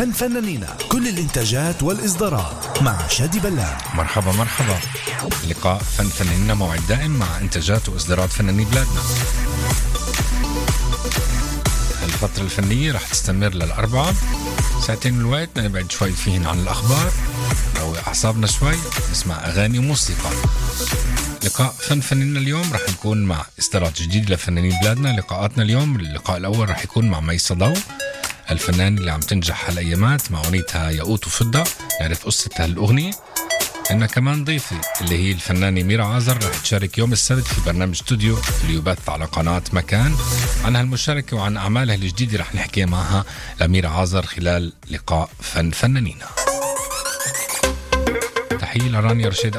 فن فنانينا، كل الإنتاجات والإصدارات مع شادي بلان. مرحبا مرحبا. لقاء فن فنانينا موعد دائم مع إنتاجات وإصدارات فنانين بلادنا. الفترة الفنية رح تستمر للأربعة ساعتين من الوقت، نبعد شوي فيهن عن الأخبار، نروق أعصابنا شوي، نسمع أغاني وموسيقى. لقاء فن فنانينا اليوم رح نكون مع إصدارات جديدة لفنانين بلادنا. لقاءاتنا اليوم، اللقاء الأول رح يكون مع مي صداو، الفنان اللي عم تنجح هالأيامات مع أغنيتها ياقوت وفضة. نعرف قصة هالأغنية. عندنا كمان ضيفي اللي هي الفنانة ميرا عازر، رح تشارك يوم السبت في برنامج استوديو اللي يبث على قناة مكان. عن هالمشاركة وعن أعمالها الجديدة رح نحكي معها لميرا عازر خلال لقاء فن فنانينا. تحية لرانيا رشيد